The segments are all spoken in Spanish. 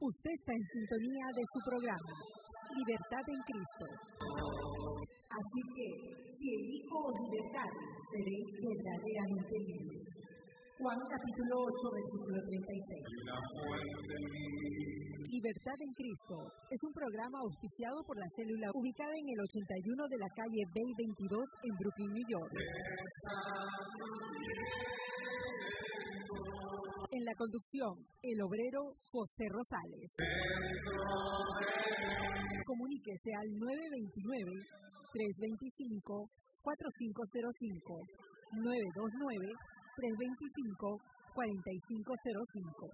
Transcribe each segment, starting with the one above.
Usted está en sintonía de su programa, Libertad en Cristo. Así que, si elijo libertad, seréis verdaderamente libres. Juan capítulo 8, versículo 36. Libertad en Cristo es un programa auspiciado por la célula ubicada en el 81 de la calle Bay 22 en Brooklyn, New York. En la conducción, el obrero José Rosales. Comuníquese al 929-325-4505, 929-325-4505.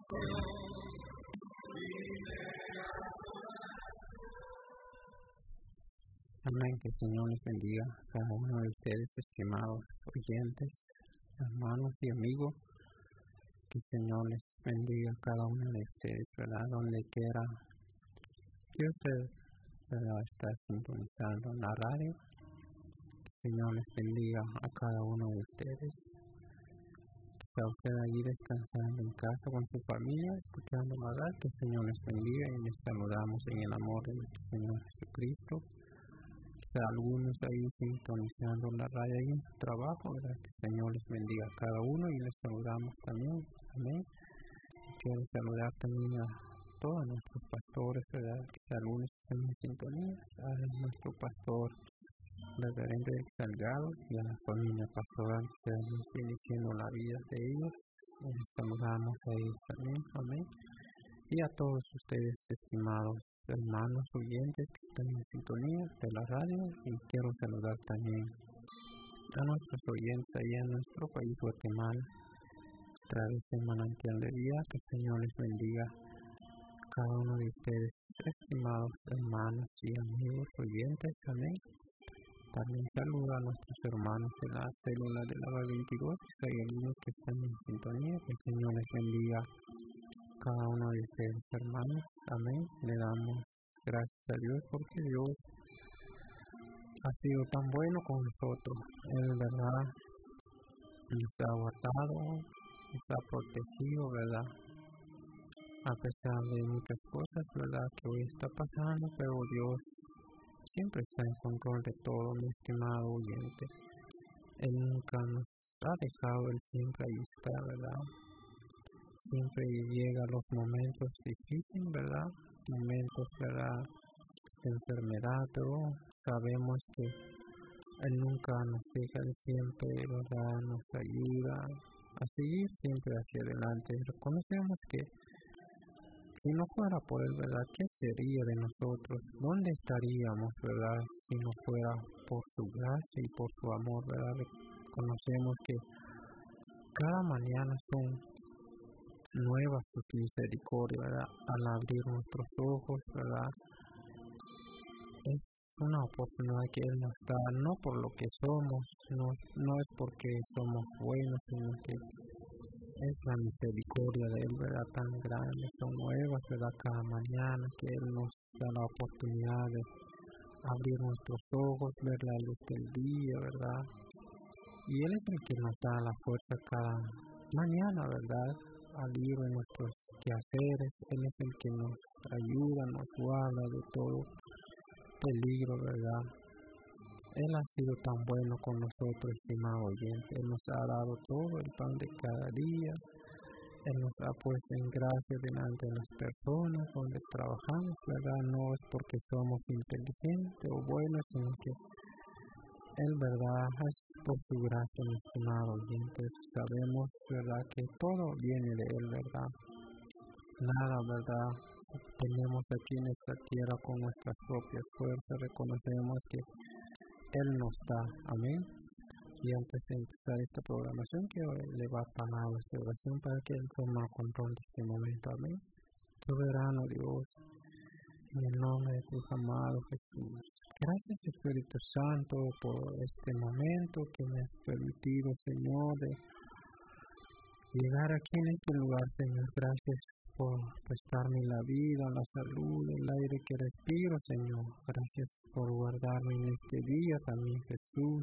Amén, que el Señor les bendiga a cada uno de ustedes, estimados oyentes, hermanos y amigos. Que el Señor les bendiga a cada uno de ustedes, ¿verdad? Donde quiera que usted, ¿verdad?, está sintonizando en la radio. Que el Señor les bendiga a cada uno de ustedes. Está usted allí descansando en casa con su familia, escuchando la radio. Que el Señor les bendiga y les saludamos en el amor de nuestro Señor Jesucristo. Quizá algunos ahí sintonizando la radio ahí en su trabajo, ¿verdad? Que el Señor les bendiga a cada uno y les saludamos también. Amén. Quiero saludar también a todos nuestros pastores, ¿verdad? Que algunos están en sintonía. A nuestro pastor, reverendo Salgado, y a la familia pastoral que están bendiciendo la vida de ellos. Les saludamos a ellos también. Amén. Y a todos ustedes, estimados hermanos oyentes que están en sintonía de la radio, y quiero saludar también a nuestros oyentes allá en nuestro país, Guatemala, a través de Manantial de Vida. Que el Señor les bendiga a cada uno de ustedes, estimados hermanos y amigos oyentes. Amén. También saludo a nuestros hermanos de la célula de la 22, que hay algunos que están en sintonía. Que el Señor les bendiga cada uno de ustedes, hermanos. Amén. Le damos gracias a Dios porque Dios ha sido tan bueno con nosotros. Él, verdad, nos ha guardado, nos ha protegido, verdad, a pesar de muchas cosas, verdad, que hoy está pasando, pero Dios siempre está en control de todo, mi estimado oyente. Él nunca nos ha dejado, Él siempre ahí está, verdad. Siempre llega los momentos difíciles, ¿verdad? Momentos, ¿verdad?, de enfermedad, pero sabemos que Él nunca nos deja, Él siempre, ¿verdad?, nos ayuda a seguir siempre hacia adelante. Reconocemos que si no fuera por Él, ¿verdad?, ¿qué sería de nosotros? ¿Dónde estaríamos, verdad, si no fuera por su gracia y por su amor, verdad? Reconocemos que cada mañana son nuevas sus misericordias, ¿verdad? Al abrir nuestros ojos, ¿verdad? Es una oportunidad que Él nos da, no por lo que somos, no es porque somos buenos, sino que es la misericordia de Él, ¿verdad?, tan grande. Son nuevas, ¿verdad?, cada mañana que Él nos da la oportunidad de abrir nuestros ojos, ver la luz del día, ¿verdad? Y Él es el que nos da la fuerza cada mañana, ¿verdad?, al ir en nuestros quehaceres. Él es el que nos ayuda, nos guarda de todo peligro, ¿verdad? Él ha sido tan bueno con nosotros, estimado oyente. Él nos ha dado todo el pan de cada día. Él nos ha puesto en gracia delante de las personas donde trabajamos, ¿verdad? No es porque somos inteligentes o buenos, sino que Él, ¿verdad?, es por su gracia, mi estimado oyente. Sabemos, ¿verdad?, que todo viene de Él, ¿verdad? Nada, ¿verdad?, tenemos aquí en esta tierra con nuestras propias fuerzas. Reconocemos que Él nos da. Amén. Y antes de empezar esta programación, quiero elevar palabras de oración para que Él tome control de este momento. Amén. Soberano Dios, en el nombre de tu amado Jesús. Gracias, Espíritu Santo, por este momento que me has permitido, Señor, de llegar aquí en este lugar, Señor. Gracias por prestarme la vida, la salud, el aire que respiro, Señor. Gracias por guardarme en este día también, Jesús.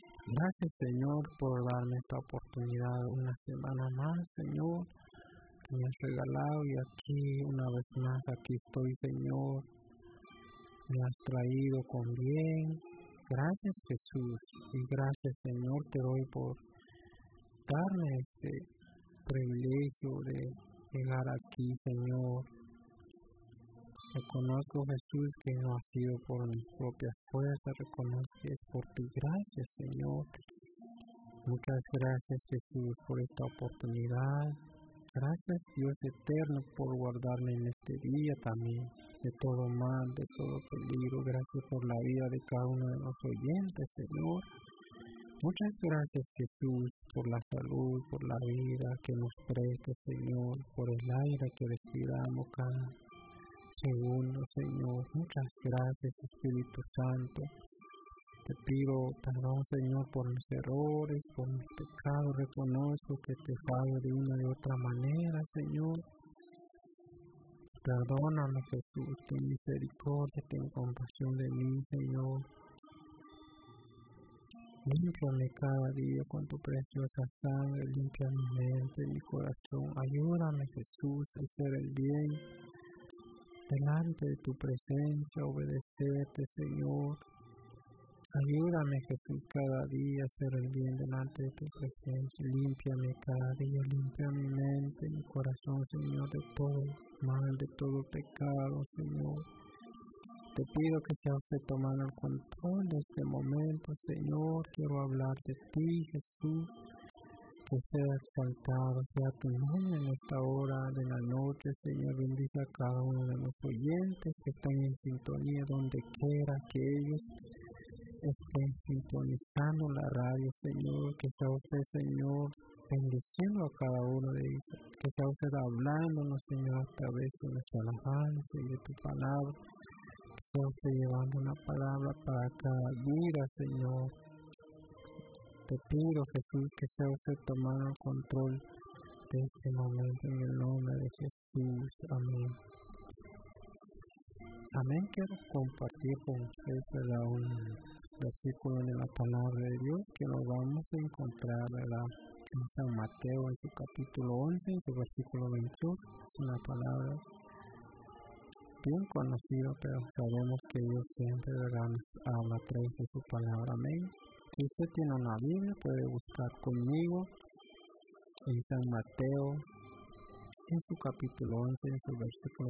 Gracias, Señor, por darme esta oportunidad una semana más, Señor. que me has regalado y aquí una vez más, aquí estoy, Señor. Me has traído con bien. Gracias, Jesús, y gracias, Señor, te doy por darme este privilegio de llegar aquí, Señor. Reconozco, Jesús, que no ha sido por mis propias fuerzas, reconozco que es por tu gracia, Señor. Muchas gracias, Jesús, por esta oportunidad. Gracias, Dios eterno, por guardarme en este día también, de todo mal, de todo peligro. Gracias por la vida de cada uno de los oyentes, Señor. Muchas gracias, Jesús, por la salud, por la vida que nos presta, Señor, por el aire que respiramos cada segundo, Señor. Muchas gracias, Espíritu Santo. Te pido perdón, Señor, por mis errores, por mis pecados. Reconozco que te fallo de una y otra manera, Señor. Perdóname, Jesús, ten misericordia, ten compasión de mí, Señor. Límpiame cada día con tu preciosa sangre, limpia mi mente, mi corazón. Ayúdame, Jesús, a hacer el bien delante de tu presencia, obedecerte, Señor. Ayúdame, Jesús, cada día a hacer el bien delante de tu presencia. Límpiame cada día, limpia mi mente, mi corazón, Señor, de todo mal, de todo pecado, Señor. Te pido que sea usted tomando el control de este momento, Señor. Quiero hablar de ti, Jesús. Que sea exaltado, sea tu nombre en esta hora de la noche, Señor. Bendice a cada uno de los oyentes que están en sintonía donde quiera que ellos estén sintonizando la radio, Señor. Que sea usted, Señor, bendiciendo a cada uno de ellos. Que sea usted hablándonos, Señor, a través de nuestra alabanza y de tu palabra. Que sea usted llevando una palabra para cada vida, Señor. Te pido, Jesús, que sea usted tomando el control de este momento en el nombre de Jesús. Amén. Amén. Quiero compartir con ustedes un versículo de la palabra de Dios que nos vamos a encontrar, ¿verdad?, en San Mateo, en su capítulo 11, en su versículo 28. Es una palabra bien conocida, pero sabemos que Dios siempre, ¿verdad?, nos habla a través de su palabra. Amén. Si usted tiene una Biblia, puede buscar conmigo en San Mateo, en su capítulo 11, en su versículo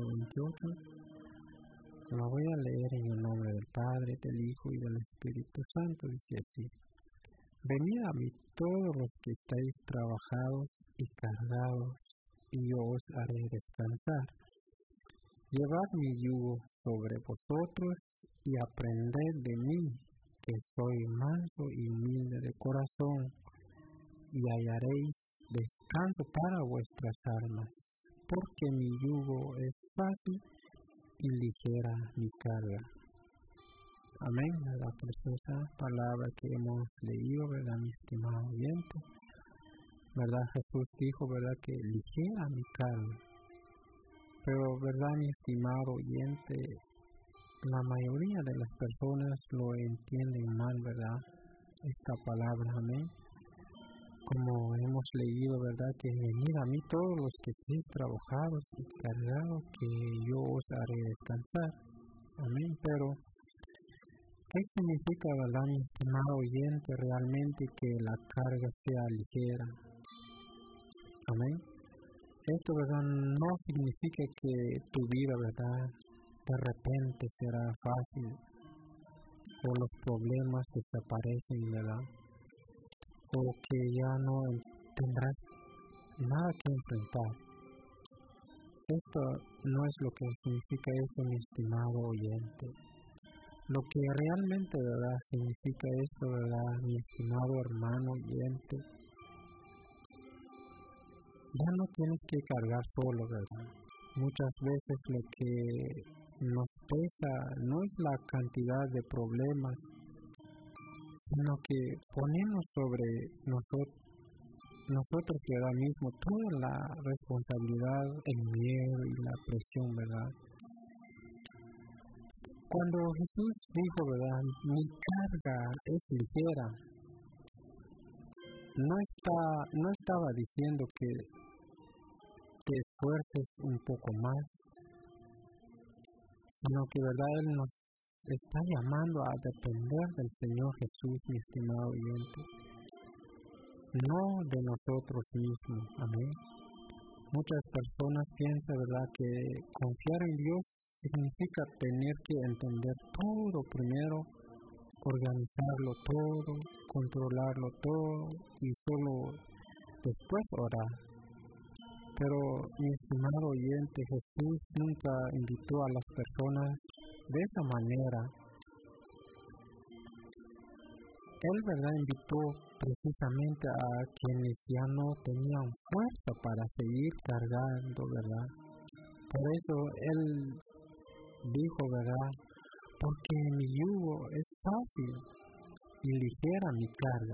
28. Lo voy a leer en el nombre del Padre, del Hijo y del Espíritu Santo. Dice así: Venid a mí todos los que estáis trabajados y cargados, y yo os haré descansar. Llevad mi yugo sobre vosotros y aprended de mí, que soy manso y humilde de corazón, y hallaréis descanso para vuestras almas, porque mi yugo es fácil y ligera mi carga. Amén. La preciosa palabra que hemos leído, ¿verdad, mi estimado oyente? ¿Verdad? Jesús dijo, ¿verdad?, que ligera mi carga. Pero, ¿verdad, mi estimado oyente? La mayoría de las personas lo entienden mal, ¿verdad?, esta palabra. Amén. Como hemos leído, ¿verdad?, que venid a mí todos los que estéis trabajados y cargados, que yo os haré descansar. Amén. Pero, ¿qué significa, verdad, mi estimado oyente, realmente que la carga sea ligera? Amén. Esto, ¿verdad?, no significa que tu vida, ¿verdad?, de repente será fácil o los problemas desaparecen, ¿verdad?, o que ya no tendrás nada que enfrentar. Esto no es lo que significa esto, mi estimado oyente. Lo que realmente, ¿verdad?, significa esto, ¿verdad?, mi estimado hermano oyente, ya no tienes que cargar solo, ¿verdad? Muchas veces lo que nos pesa no es la cantidad de problemas, sino que ponemos sobre nosotros ahora mismo toda la responsabilidad, el miedo y la presión, ¿verdad? Cuando Jesús dijo, ¿verdad?, mi carga es ligera, no estaba diciendo que te esfuerces un poco más, sino que, ¿verdad?, Él nos está llamando a depender del Señor Jesús, mi estimado oyente, no de nosotros mismos. Amén. Muchas personas piensan, ¿verdad?, que confiar en Dios significa tener que entender todo primero, organizarlo todo, controlarlo todo y solo después orar. Pero, mi estimado oyente, Jesús nunca invitó a las personas de esa manera. Él, ¿verdad?, invitó precisamente a quienes ya no tenían fuerza para seguir cargando, ¿verdad? Por eso Él dijo, ¿verdad?, porque mi yugo es fácil y ligera mi carga.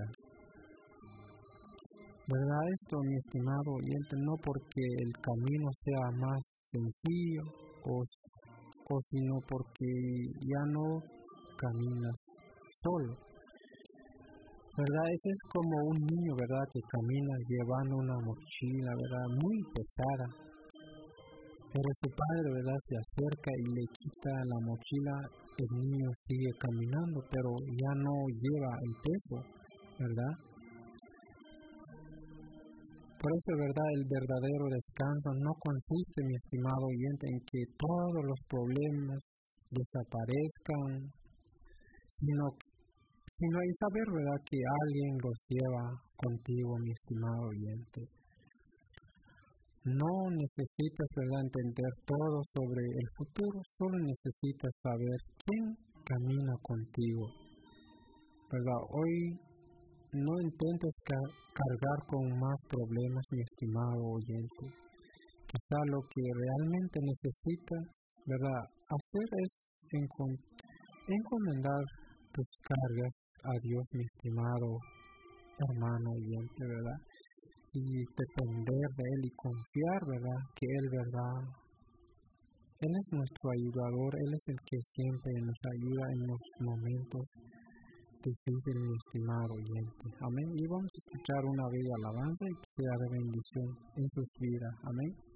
¿Verdad esto, mi estimado oyente? No porque el camino sea más sencillo o sino porque ya no caminas solo. ¿Verdad? Ese es como un niño, ¿verdad?, que camina llevando una mochila, ¿verdad?, muy pesada. Pero su padre, ¿verdad?, se acerca y le quita la mochila. El niño sigue caminando, pero ya no lleva el peso, ¿verdad? Por eso, ¿verdad?, el verdadero descanso no consiste, mi estimado oyente, en que todos los problemas desaparezcan, sino en saber, ¿verdad?, que alguien los lleva contigo, mi estimado oyente. No necesitas, ¿verdad?, entender todo sobre el futuro, solo necesitas saber quién camina contigo, ¿verdad? Hoy no intentes cargar con más problemas, mi estimado oyente. Quizá lo que realmente necesitas, ¿verdad?, hacer es encomendar tus cargas a Dios, mi estimado hermano oyente, ¿verdad? Y depender de Él y confiar, ¿verdad?, que Él, ¿verdad?, Él es nuestro ayudador, Él es el que siempre nos ayuda en los momentos difíciles, mi estimado oyente. Amén. Y vamos a escuchar una bella alabanza y que sea de bendición en sus vidas. Amén.